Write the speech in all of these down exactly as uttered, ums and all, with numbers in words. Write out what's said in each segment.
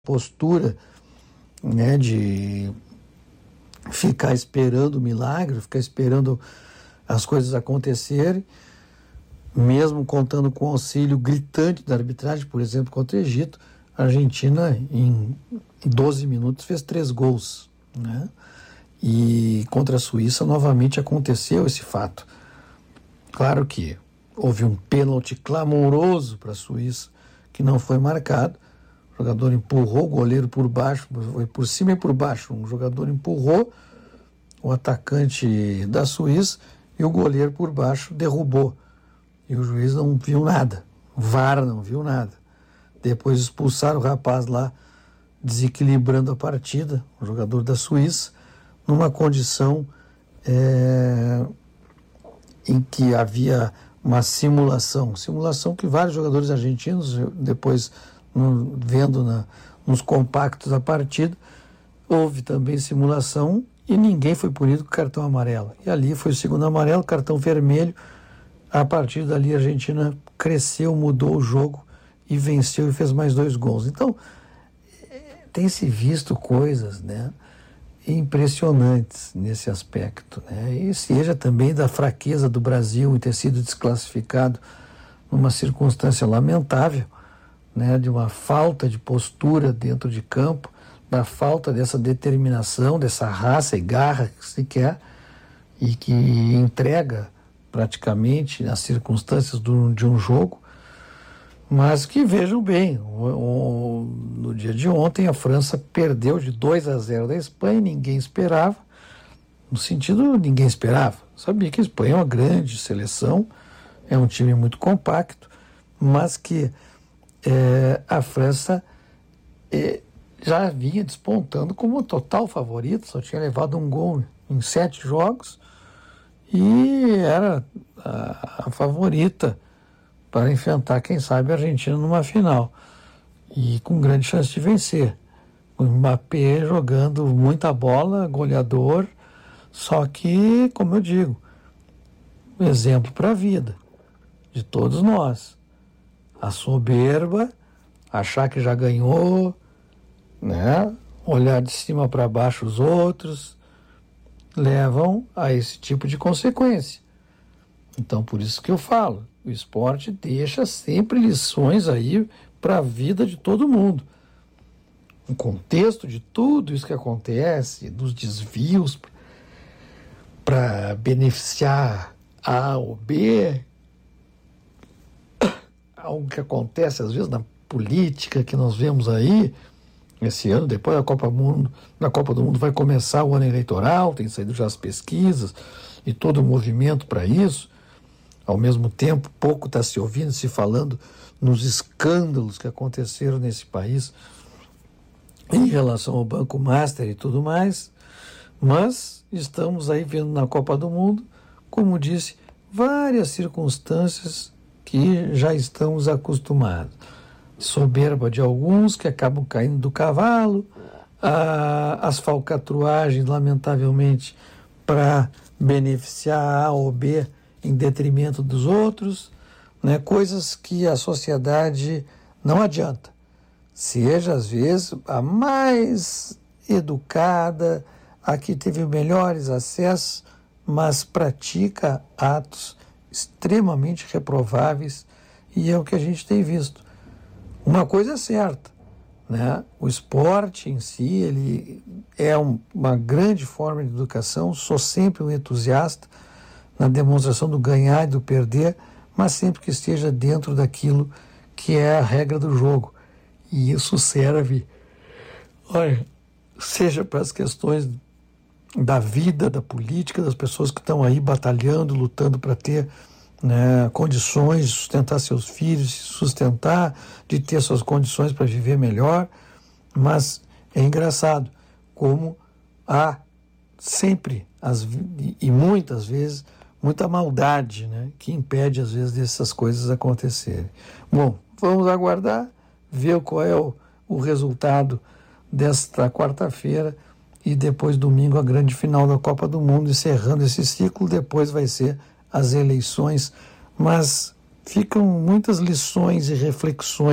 postura, né, de ficar esperando o milagre, ficar esperando as coisas acontecerem, mesmo contando com o auxílio gritante da arbitragem, por exemplo, contra o Egito. A Argentina, em doze minutos, fez três gols, né? E contra a Suíça, novamente aconteceu esse fato. Claro que houve um pênalti clamoroso para a Suíça, que não foi marcado. O jogador empurrou o goleiro por baixo, foi por cima e por baixo. Um jogador empurrou o atacante da Suíça e o goleiro por baixo derrubou. E o juiz não viu nada. O V A R não viu nada. Depois expulsaram o rapaz lá, desequilibrando a partida, o jogador da Suíça, numa condição é, em que havia uma simulação. Simulação que vários jogadores argentinos, depois no, vendo na, nos compactos da partida, houve também simulação e ninguém foi punido com cartão amarelo. E ali foi o segundo amarelo, cartão vermelho. A partir dali a Argentina cresceu, mudou o jogo e venceu e fez mais dois gols. Então, tem-se visto coisas, né, impressionantes nesse aspecto, né? E seja também da fraqueza do Brasil em ter sido desclassificado numa circunstância lamentável, né, de uma falta de postura dentro de campo, da falta dessa determinação, dessa raça e garra que se quer e que entrega praticamente as circunstâncias do, de um jogo. Mas que vejam bem, o, o, no dia de ontem a França perdeu de dois a zero da Espanha, ninguém esperava, no sentido ninguém esperava, sabia que a Espanha é uma grande seleção, é um time muito compacto, mas que é, a França é, já vinha despontando como total favorito, só tinha levado um gol em sete jogos e era a, a favorita para enfrentar, quem sabe, a Argentina numa final. E com grande chance de vencer. O Mbappé jogando muita bola, goleador, só que, como eu digo, exemplo para a vida de todos nós. A soberba, achar que já ganhou, né? Olhar de cima para baixo os outros, levam a esse tipo de consequência. Então, por isso que eu falo, o esporte deixa sempre lições aí para a vida de todo mundo. No contexto de tudo isso que acontece, dos desvios para beneficiar A ou B, algo que acontece às vezes na política que nós vemos aí, esse ano, depois da Copa Mundo, na Copa do Mundo vai começar o ano eleitoral, tem saído já as pesquisas e todo o movimento para isso. Ao mesmo tempo, pouco está se ouvindo, se falando nos escândalos que aconteceram nesse país em relação ao Banco Master e tudo mais, mas estamos aí vendo na Copa do Mundo, como disse, várias circunstâncias que já estamos acostumados. Soberba de alguns que acabam caindo do cavalo, a, as falcatruagens, lamentavelmente, para beneficiar A ou B em detrimento dos outros, né? Coisas que a sociedade não adianta. Seja, às vezes, a mais educada, a que teve melhores acessos, mas pratica atos extremamente reprováveis, e é o que a gente tem visto. Uma coisa é certa, né? O esporte em si, ele é um, uma grande forma de educação, sou sempre um entusiasta na demonstração do ganhar e do perder, mas sempre que esteja dentro daquilo que é a regra do jogo. E isso serve, olha, seja para as questões da vida, da política, das pessoas que estão aí batalhando, lutando para ter, né, condições de sustentar seus filhos, se sustentar, de ter suas condições para viver melhor. Mas é engraçado como há sempre, as, e muitas vezes, muita maldade, né, que impede, às vezes, dessas coisas acontecerem. Bom, vamos aguardar, ver qual é o, o resultado desta quarta-feira e depois, domingo, a grande final da Copa do Mundo, encerrando esse ciclo. Depois vai ser as eleições, mas ficam muitas lições e reflexões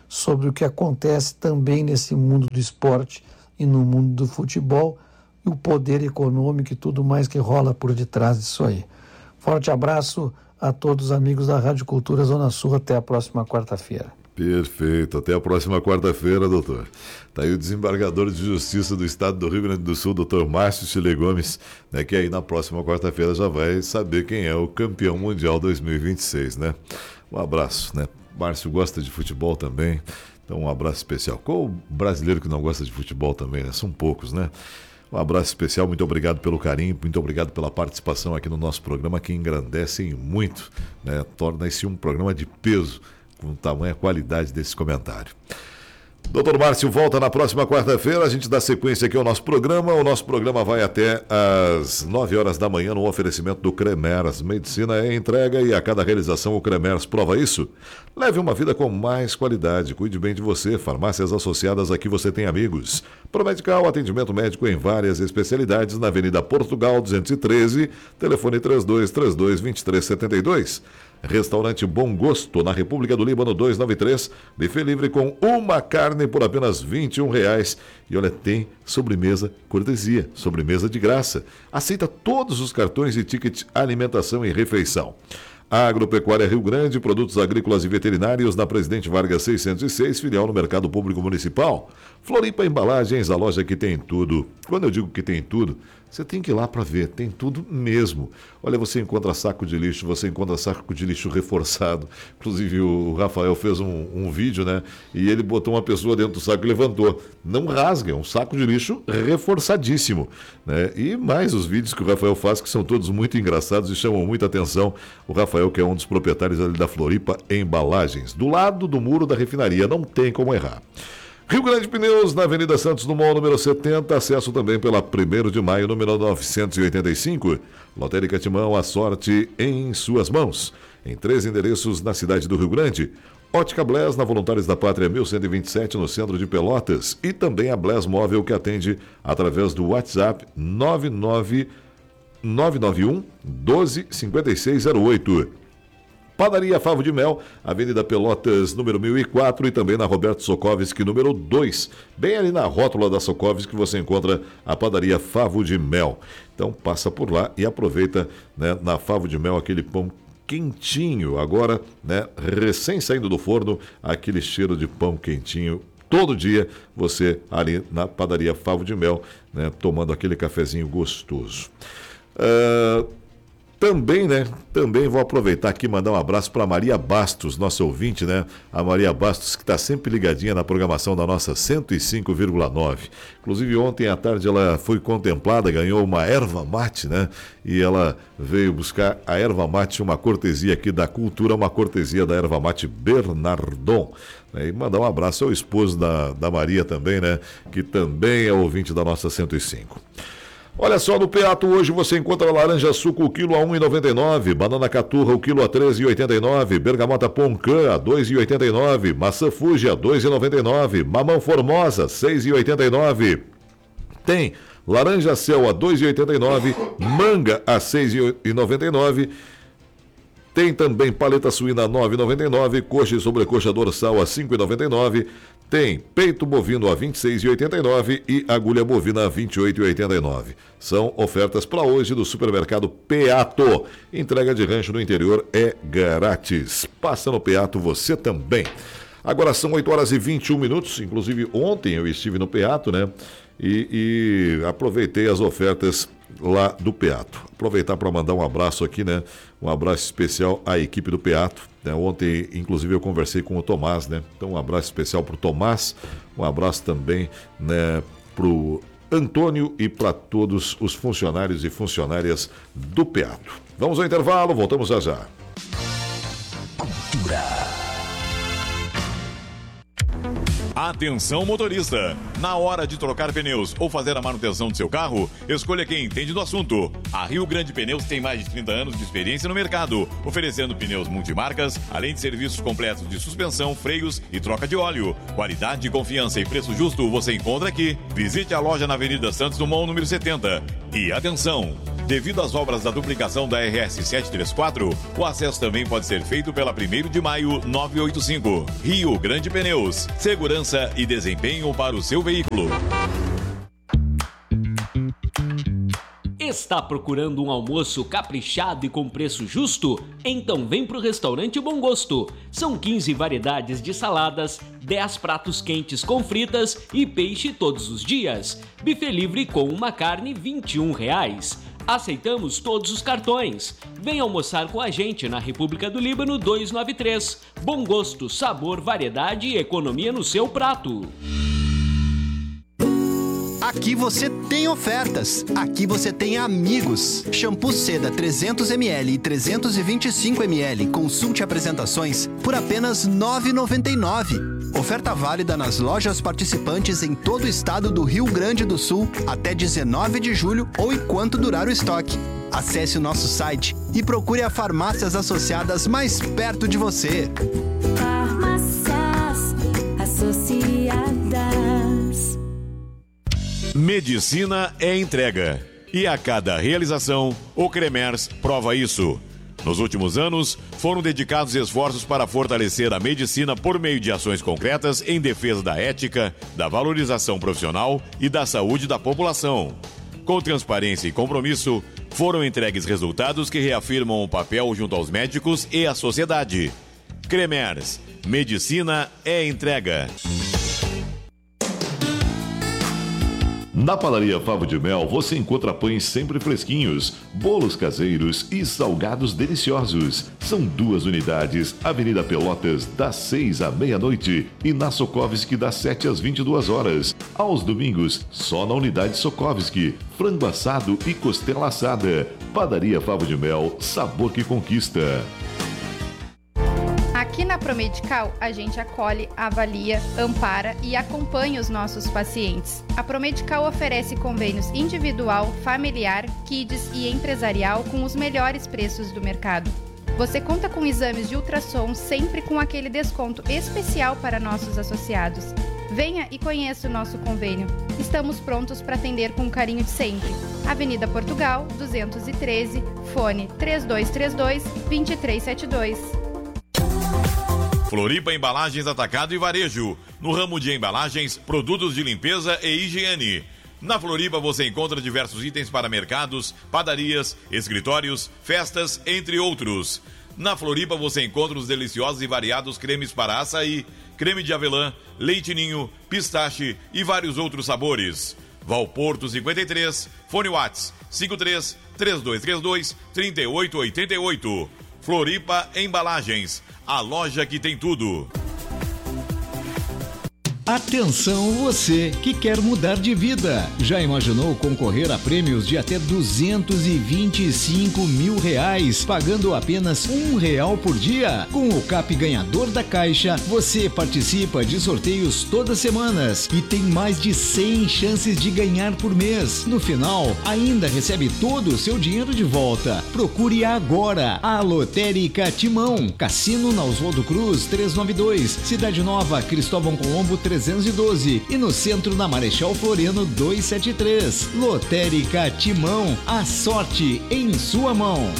sobre o que acontece também nesse mundo do esporte e no mundo do futebol, e o poder econômico e tudo mais que rola por detrás disso aí. Forte abraço a todos os amigos da Rádio Cultura Zona Sul. Até a próxima quarta-feira. Perfeito. Até a próxima quarta-feira, doutor. Está aí o desembargador de Justiça do Estado do Rio Grande do Sul, doutor Márcio Chile Gomes, né, que aí na próxima quarta-feira já vai saber quem é o campeão mundial dois mil e vinte e seis, né? Um abraço, né? Márcio gosta de futebol também, então um abraço especial. Qual brasileiro que não gosta de futebol também, né? São poucos, né? Um abraço especial, muito obrigado pelo carinho, muito obrigado pela participação aqui no nosso programa, que engrandecem muito, né? Torna esse um programa de peso, com tamanha qualidade desse comentário. doutor Márcio volta na próxima quarta-feira, a gente dá sequência aqui ao nosso programa. O nosso programa vai até às nove horas da manhã no oferecimento do Cremers. Medicina é entrega e a cada realização o Cremers prova isso. Leve uma vida com mais qualidade, cuide bem de você. Farmácias associadas, aqui você tem amigos. Promedical, atendimento médico em várias especialidades na Avenida Portugal duzentos e treze, telefone três dois três dois, dois três sete dois. Restaurante Bom Gosto, na República do Líbano duzentos e noventa e três, buffet livre com uma carne por apenas vinte e um reais. E olha, tem sobremesa cortesia, sobremesa de graça. Aceita todos os cartões e ticket alimentação e refeição. Agropecuária Rio Grande, produtos agrícolas e veterinários, na Presidente Vargas seiscentos e seis, filial no Mercado Público Municipal. Floripa Embalagens, a loja que tem tudo. Quando eu digo que tem tudo, você tem que ir lá para ver, tem tudo mesmo. Olha, você encontra saco de lixo, você encontra saco de lixo reforçado. Inclusive o Rafael fez um, um vídeo, né? E ele botou uma pessoa dentro do saco e levantou. Não rasga, é um saco de lixo reforçadíssimo, né? E mais os vídeos que o Rafael faz, que são todos muito engraçados e chamam muita atenção. O Rafael, que é um dos proprietários ali da Floripa Embalagens, do lado do muro da refinaria, não tem como errar. Rio Grande Pneus, na Avenida Santos Dumont, número setenta, acesso também pela primeiro de maio, número novecentos e oitenta e cinco. Lotérica Timão, a sorte em suas mãos. Em três endereços na cidade do Rio Grande. Ótica Blés, na Voluntários da Pátria mil cento e vinte e sete, no centro de Pelotas. E também a Blés Móvel, que atende através do WhatsApp nove nove nove um, doze, cinquenta e seis zero oito. Padaria Favo de Mel, Avenida Pelotas, número mil e quatro, e também na Roberto Sokovski, número dois. Bem ali na rótula da Sokovski você encontra a Padaria Favo de Mel. Então passa por lá e aproveita, né, na Favo de Mel aquele pão quentinho, agora, né, recém saindo do forno, aquele cheiro de pão quentinho. Todo dia você ali na Padaria Favo de Mel, né, tomando aquele cafezinho gostoso. Uh... Também, né? Também vou aproveitar aqui e mandar um abraço para Maria Bastos, nossa ouvinte, né? A Maria Bastos, que está sempre ligadinha na programação da nossa cento e cinco vírgula nove. Inclusive, ontem à tarde ela foi contemplada, ganhou uma erva mate, né? E ela veio buscar a erva mate, uma cortesia aqui da Cultura, uma cortesia da erva mate Bernardon. E mandar um abraço ao esposo da, da Maria também, né? Que também é ouvinte da nossa cento e cinco. Olha só, no Peato hoje você encontra laranja suco o quilo a um real e noventa e nove centavos, banana caturra o quilo a treze reais e oitenta e nove centavos, bergamota Poncã a dois reais e oitenta e nove centavos, maçã Fuji a dois reais e noventa e nove centavos, mamão Formosa seis reais e oitenta e nove centavos. Tem laranja Céu a dois reais e oitenta e nove centavos, manga a seis reais e noventa e nove centavos. Tem também paleta suína a nove reais e noventa e nove centavos, coxa e sobrecoxa dorsal a cinco reais e noventa e nove centavos. Tem peito bovino a vinte e seis reais e oitenta e nove centavos e agulha bovina a vinte e oito reais e oitenta e nove centavos. São ofertas para hoje do supermercado Peato. Entrega de rancho no interior é grátis. Passa no Peato você também. Agora são oito horas e vinte e um minutos. Inclusive ontem eu estive no Peato, né? E, e aproveitei as ofertas lá do Peato. Aproveitar para mandar um abraço aqui, né? Um abraço especial à equipe do Peato. Né? Ontem, inclusive, eu conversei com o Tomás, né? Então, um abraço especial para o Tomás, um abraço também, né, para o Antônio e para todos os funcionários e funcionárias do Peato. Vamos ao intervalo, voltamos já já. Cultura. Atenção motorista, na hora de trocar pneus ou fazer a manutenção do seu carro, escolha quem entende do assunto. A Rio Grande Pneus tem mais de trinta anos de experiência no mercado, oferecendo pneus multimarcas, além de serviços completos de suspensão, freios e troca de óleo. Qualidade, confiança e preço justo você encontra aqui. Visite a loja na Avenida Santos Dumont, número setenta. E atenção, Devido às obras da duplicação da R S setecentos e trinta e quatro, o acesso também pode ser feito pela primeiro de maio novecentos e oitenta e cinco. Rio Grande Pneus. Segurança e desempenho para o seu veículo. Está procurando um almoço caprichado e com preço justo? Então vem pro restaurante Bom Gosto. São quinze variedades de saladas, dez pratos quentes com fritas e peixe todos os dias. Buffet livre com uma carne vinte e um reais. Aceitamos todos os cartões. Vem almoçar com a gente na República do Líbano duzentos e noventa e três. Bom Gosto, sabor, variedade e economia no seu prato. Aqui você tem ofertas, aqui você tem amigos. Shampoo Seda trezentos mililitros e trezentos e vinte e cinco mililitros, consulte apresentações por apenas nove reais e noventa e nove centavos. Oferta válida nas lojas participantes em todo o estado do Rio Grande do Sul até dezenove de julho ou enquanto durar o estoque. Acesse o nosso site e procure as farmácias associadas mais perto de você. Farmácias Associadas. Medicina é entrega. E a cada realização, o Cremers prova isso. Nos últimos anos, foram dedicados esforços para fortalecer a medicina por meio de ações concretas em defesa da ética, da valorização profissional e da saúde da população. Com transparência e compromisso, foram entregues resultados que reafirmam o papel junto aos médicos e à sociedade. Cremers, medicina é entrega. Na Padaria Favo de Mel você encontra pães sempre fresquinhos, bolos caseiros e salgados deliciosos. São duas unidades, Avenida Pelotas, das seis à meia-noite e na Sokovski, das sete às vinte e duas horas. Aos domingos, só na unidade Sokovski, frango assado e costela assada. Padaria Favo de Mel, sabor que conquista. Aqui na Promedical, a gente acolhe, avalia, ampara e acompanha os nossos pacientes. A Promedical oferece convênios individual, familiar, kids e empresarial com os melhores preços do mercado. Você conta com exames de ultrassom sempre com aquele desconto especial para nossos associados. Venha e conheça o nosso convênio. Estamos prontos para atender com o carinho de sempre. Avenida Portugal, duzentos e treze, fone três dois três dois, dois três sete dois. Floripa Embalagens Atacado e Varejo. No ramo de embalagens, produtos de limpeza e higiene. Na Floripa você encontra diversos itens para mercados, padarias, escritórios, festas, entre outros. Na Floripa você encontra os deliciosos e variados cremes para açaí, creme de avelã, leite ninho, pistache e vários outros sabores. Valporto cinquenta e três, fone Whats cinco três, três dois três dois, três oito oito oito. Floripa Embalagens, a loja que tem tudo. Atenção você que quer mudar de vida. Já imaginou concorrer a prêmios de até duzentos e vinte e cinco mil reais, pagando apenas um real por dia? Com o C A P Ganhador da Caixa, você participa de sorteios todas as semanas e tem mais de cem chances de ganhar por mês. No final, ainda recebe todo o seu dinheiro de volta. Procure agora a Lotérica Timão. Cassino na Oswaldo Cruz trezentos e noventa e dois, Cidade Nova, Cristóvão Colombo trezentos e doze e no centro na Marechal Floriano duzentos e setenta e três. Lotérica Timão, a sorte em sua mão.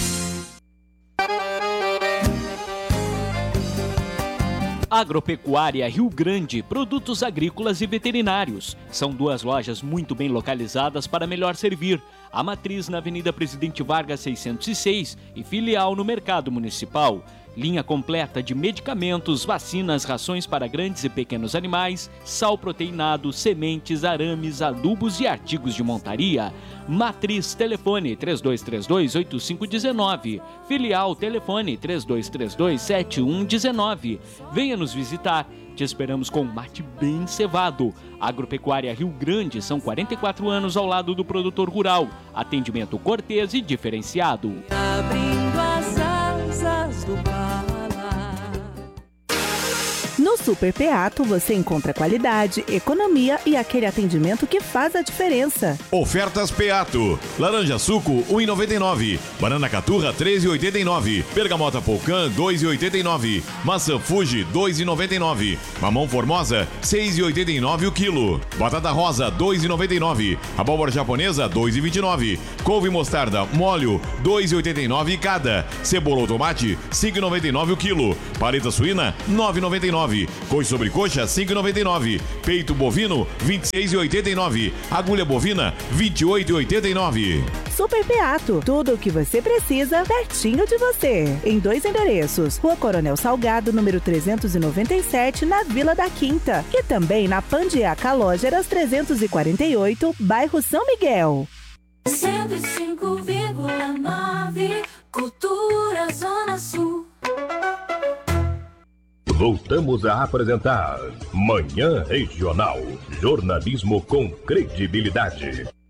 Agropecuária Rio Grande, produtos agrícolas e veterinários. São duas lojas muito bem localizadas para melhor servir. A matriz na Avenida Presidente Vargas seiscentos e seis e filial no Mercado Municipal. Linha completa de medicamentos, vacinas, rações para grandes e pequenos animais, sal proteinado, sementes, arames, adubos e artigos de montaria. Matriz, telefone três dois três dois, oito cinco um nove. Filial, telefone três dois três dois, sete um um nove. Venha nos visitar. Te esperamos com um mate bem cevado. Agropecuária Rio Grande, são quarenta e quatro anos ao lado do produtor rural. Atendimento cortês e diferenciado. Abrindo as asas do Pará. No Super Peato você encontra qualidade, economia e aquele atendimento que faz a diferença. Ofertas Peato. Laranja suco um real e noventa e nove centavos. Banana caturra três reais e oitenta e nove centavos. Bergamota Polcan dois reais e oitenta e nove centavos. Maçã Fuji dois reais e noventa e nove centavos. Mamão Formosa seis reais e oitenta e nove centavos o quilo. Batata rosa dois reais e noventa e nove centavos. Abóbora japonesa dois reais e vinte e nove centavos. Couve mostarda molho dois reais e oitenta e nove centavos cada. Cebola ou tomate cinco reais e noventa e nove centavos o quilo. Paleta suína nove reais e noventa e nove centavos. Coxa sobre coxa cinco reais e noventa e nove centavos. Peito bovino vinte e seis reais e oitenta e nove centavos. Agulha bovina vinte e oito reais e oitenta e nove centavos. Super Peato, tudo o que você precisa pertinho de você. Em dois endereços, Rua Coronel Salgado, número trezentos e noventa e sete, na Vila da Quinta. E também na Pandiaca Lógeras trezentos e quarenta e oito, bairro São Miguel. cento e cinco vírgula nove Cultura Zona Sul. Voltamos a apresentar Manhã Regional. Jornalismo com credibilidade.